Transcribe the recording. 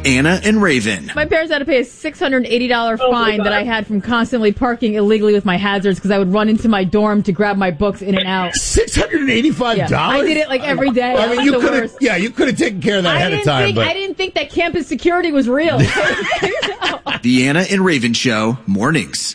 Anna and Raven. My parents had to pay a $680 fine that I had from constantly parking illegally with my hazards because I would run into my dorm to grab my books in and out. $685? Yeah, I did it like every day. I mean, you could have taken care of that ahead of time. I didn't think that campus security was real. The Anna and Raven Show, mornings.